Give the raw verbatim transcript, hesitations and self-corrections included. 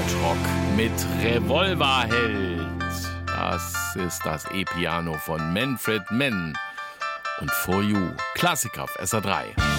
Deutschrock mit Revolverheld. Das ist das E-Piano von Manfred Mann und For You. Klassiker auf S R drei.